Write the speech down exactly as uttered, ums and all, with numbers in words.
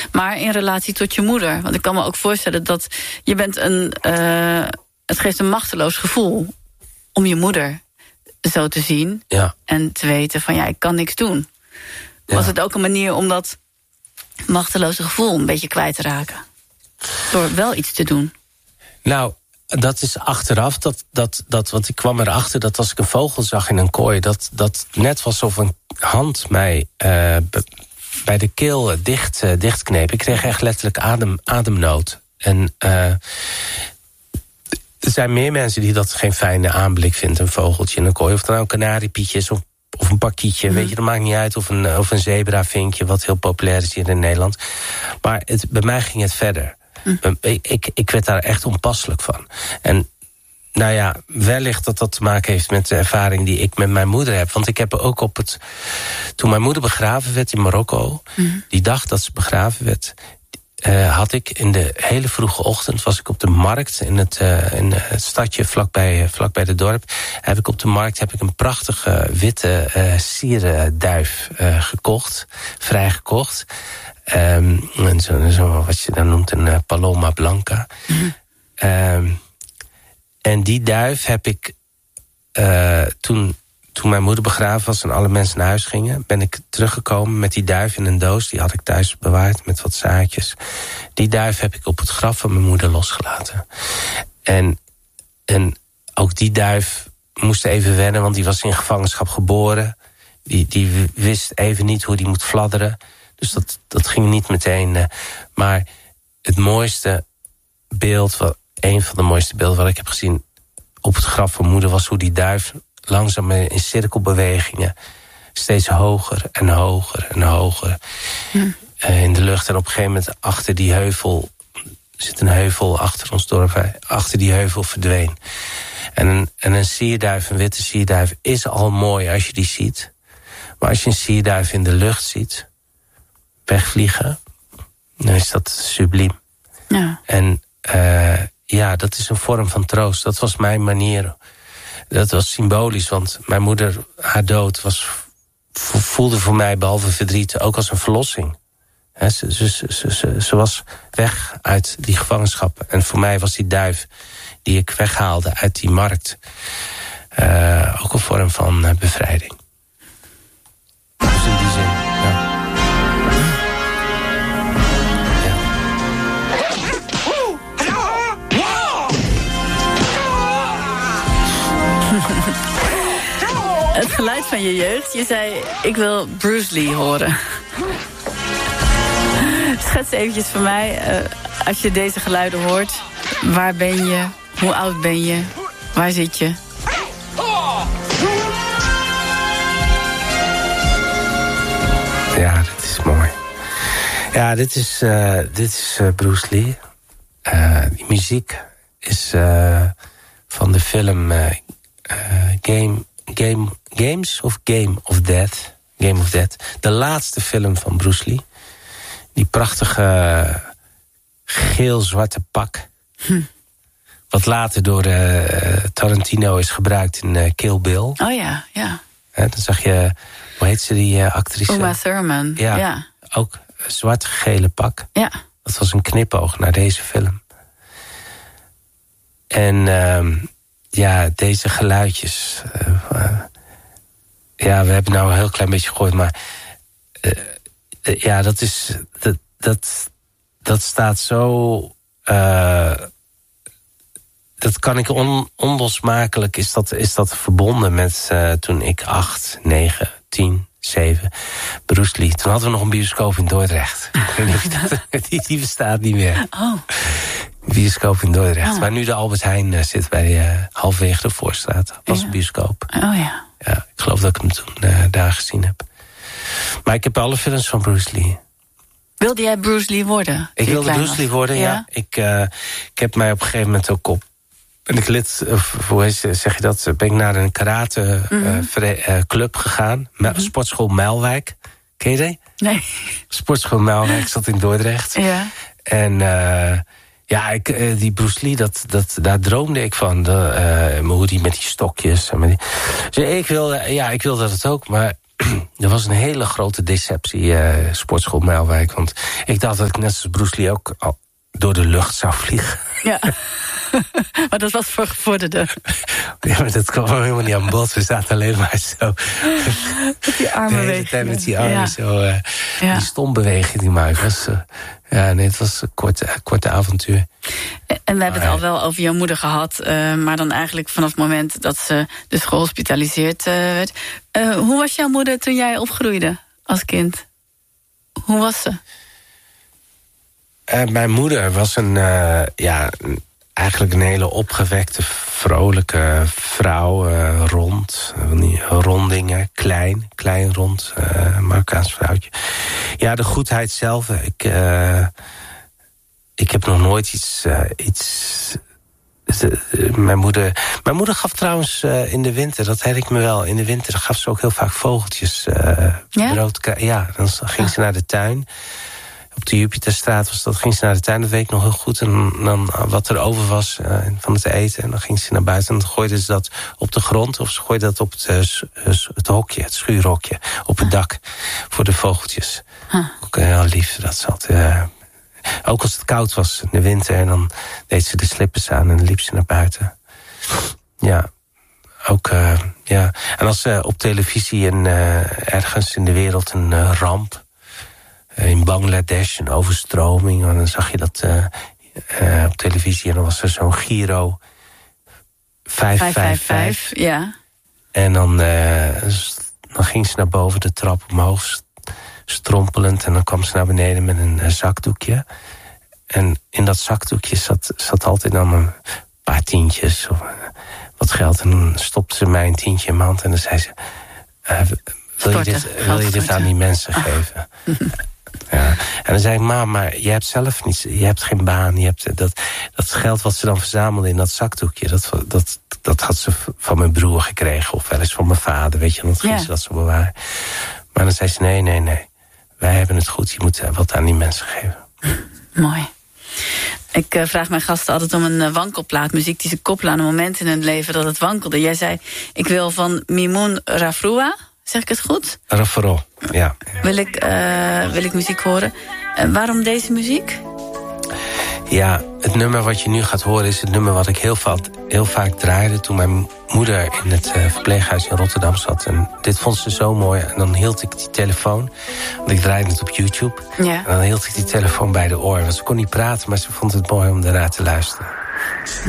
Maar in relatie tot je moeder. Want ik kan me ook voorstellen dat je bent een... Uh, het geeft een machteloos gevoel om je moeder zo te zien. Ja. En te weten van ja, ik kan niks doen. Ja. Was het ook een manier om dat machteloze gevoel een beetje kwijt te raken? Door wel iets te doen. Nou, dat is achteraf, dat, dat, dat, want ik kwam erachter dat als ik een vogel zag in een kooi, dat, dat net was alsof een hand mij uh, be, bij de keel dicht, uh, dichtkneep. Ik kreeg echt letterlijk adem, ademnood. En uh, er zijn meer mensen die dat geen fijne aanblik vinden, een vogeltje in een kooi. Of het nou een kanariepietje is of, of een pakietje, mm. weet je, dat maakt niet uit. Of een, of een zebravinkje, wat heel populair is hier in Nederland. Maar het, bij mij ging het verder. Hm. Ik, ik werd daar echt onpasselijk van. En nou ja, wellicht dat dat te maken heeft met de ervaring die ik met mijn moeder heb. Want ik heb ook op het... Toen mijn moeder begraven werd in Marokko, hm. die dag dat ze begraven werd, uh, had ik in de hele vroege ochtend, was ik op de markt in het, uh, in het stadje vlakbij, vlakbij het dorp. Heb ik op de markt heb ik een prachtige witte uh, sierduif uh, gekocht, vrijgekocht. Um, en zo, zo, wat je dan noemt een uh, Paloma Blanca. Mm-hmm. Um, en die duif heb ik uh, toen, toen mijn moeder begraven was en alle mensen naar huis gingen, ben ik teruggekomen met die duif in een doos. Die had ik thuis bewaard met wat zaadjes. Die duif heb ik op het graf van mijn moeder losgelaten. En, en ook die duif moest even wennen, want die was in gevangenschap geboren. Die, die wist even niet hoe die moet fladderen. Dus dat, dat ging niet meteen. Uh, maar het mooiste beeld, wat, een van de mooiste beelden wat ik heb gezien op het graf van moeder, was hoe die duif langzaam in cirkelbewegingen steeds hoger en hoger en hoger hm. uh, in de lucht. En op een gegeven moment achter die heuvel, er zit een heuvel achter ons dorp, achter die heuvel verdween. En een, en een sierduif, een witte sierduif, is al mooi als je die ziet. Maar als je een sierduif in de lucht ziet wegvliegen, dan is dat subliem. Ja. En uh, ja, dat is een vorm van troost. Dat was mijn manier. Dat was symbolisch, want mijn moeder, haar dood was, voelde voor mij behalve verdriet ook als een verlossing. He, ze, ze, ze, ze, ze was weg uit die gevangenschap. En voor mij was die duif die ik weghaalde uit die markt uh, ook een vorm van uh, bevrijding. Dus in die zin, ja. Het geluid van je jeugd. Je zei, ik wil Bruce Lee horen. Schets eventjes voor mij, uh, als je deze geluiden hoort. Waar ben je? Hoe oud ben je? Waar zit je? Ja, dit is mooi. Ja, dit is, uh, dit is uh, Bruce Lee. Uh, die muziek is uh, van de film uh, uh, Game... Game, Games of Game of Death. Game of Death. De laatste film van Bruce Lee. Die prachtige geel-zwarte pak. Hm. Wat later door uh, Tarantino is gebruikt in uh, Kill Bill. Oh ja, ja. He, dan zag je, hoe heet ze die uh, actrice? Uma Thurman. Ja, ja. Ook een zwart-gele pak. Ja. Dat was een knipoog naar deze film. En... Uh, ja, deze geluidjes. Uh, uh, ja, we hebben nou een heel klein beetje gehoord, maar uh, uh, ja, dat is dat dat, dat staat zo. Uh, dat kan ik on, onlosmakelijk is dat is dat verbonden met uh, toen ik acht, negen, tien, zeven Bruce Lee. Toen hadden we nog een bioscoop in Dordrecht. Ik weet niet of dat, die, die bestaat niet meer. Oh. Bioscoop in Dordrecht. Oh. Waar nu de Albert Heijn uh, zit bij uh, halverwege de Voorstraat. Was ja. een bioscoop. Oh ja. Ja, ik geloof dat ik hem toen uh, daar gezien heb. Maar ik heb alle films van Bruce Lee. Wilde jij Bruce Lee worden? Ik wilde Bruce was? Lee worden, ja. ja. Ik, uh, ik heb mij op een gegeven moment ook op... Ben ik lid, of hoe zeg je dat? Ben ik naar een karate mm-hmm. uh, uh, club gegaan. Mm-hmm. Sportschool Mijlwijk. Ken je die? Nee. Sportschool Mijlwijk, zat in Dordrecht. Ja. En... Uh, Ja, ik, die Bruce Lee, dat, dat, daar droomde ik van. De, uh, hoe die met die stokjes. En met die... Dus ik wilde, ja, ik wilde dat ook, maar er was een hele grote deceptie, uh, sportschool Meilwijk. Want ik dacht dat ik net als Bruce Lee ook al door de lucht zou vliegen. Ja, maar dat was voor gevorderde. Ja, maar dat kwam helemaal niet aan bod. We zaten alleen maar zo. Met die armen de hele tijd met die armen ja. zo. Uh, ja. Die stombeweging die maakte. Was, uh, ja, nee, het was een korte, uh, korte avontuur. En we hebben het al wel over jouw moeder gehad. Uh, maar dan eigenlijk vanaf het moment dat ze dus gehospitaliseerd uh, werd. Uh, hoe was jouw moeder toen jij opgroeide als kind? Hoe was ze? Uh, mijn moeder was een, uh, ja, eigenlijk een hele opgewekte, vrolijke vrouw. Uh, rond, rondingen, klein, klein rond, uh, Marokkaans vrouwtje. Ja, de goedheid zelf. Ik, uh, ik heb nog nooit iets... Uh, iets de, uh, mijn, moeder, mijn moeder gaf trouwens uh, in de winter, dat herinner ik me wel... in de winter gaf ze ook heel vaak vogeltjes. Uh, ja? Brood, ja, dan ging ze naar de tuin... Op de Jupiterstraat was dat, ging ze naar de tuin, dat weet ik nog heel goed. En dan wat er over was uh, van het eten. En dan ging ze naar buiten en dan gooide ze dat op de grond. Of ze gooide dat op het, uh, het hokje, het schuurhokje. Op het dak voor de vogeltjes. Huh. Ook heel lief dat zat. Uh, ook als het koud was in de winter. En dan deed ze de slippers aan en dan liep ze naar buiten. Ja, ook, uh, ja. En als uh, op televisie en uh, ergens in de wereld een uh, ramp... in Bangladesh, een overstroming. En dan zag je dat uh, uh, op televisie. En dan was er zo'n Giro vijf vijf vijf. Ja. En dan, uh, dan ging ze naar boven de trap omhoog, strompelend. En dan kwam ze naar beneden met een uh, zakdoekje. En in dat zakdoekje zat, zat altijd dan een paar tientjes of uh, wat geld. En dan stopte ze mij een tientje in mijn hand. En dan zei ze... Uh, wil, je dit, wil je dit aan die mensen ah. geven? Ja. En dan zei ik, ma, maar je hebt zelf niet, je hebt geen baan. Je hebt dat, dat geld wat ze dan verzamelde in dat zakdoekje, dat, dat, dat had ze van mijn broer gekregen. Of wel eens van mijn vader, weet je. Dan ging ja. ze dat zo bewaren. Maar dan zei ze, nee, nee, nee. Wij hebben het goed, je moet wat aan die mensen geven. Mooi. Ik uh, vraag mijn gasten altijd om een uh, wankelplaat. Muziek die ze koppelen aan een moment in hun leven dat het wankelde. Jij zei, ik wil van Mimoun Rafroua... Zeg ik het goed? Rafro, ja. Wil ik, uh, wil ik muziek horen. Uh, waarom deze muziek? Ja, het nummer wat je nu gaat horen is het nummer wat ik heel vaak, heel vaak draaide... toen mijn moeder in het uh, verpleeghuis in Rotterdam zat. En dit vond ze zo mooi. En dan hield ik die telefoon, want ik draaide het op YouTube. Ja. En dan hield ik die telefoon bij de oor. Want ze kon niet praten, maar ze vond het mooi om daarna te luisteren.